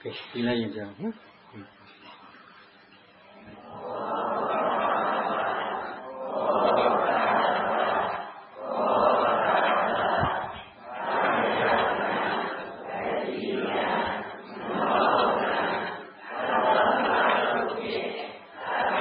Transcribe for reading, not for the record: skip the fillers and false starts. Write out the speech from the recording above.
ဒီလိုက်ရင်ကြာနော်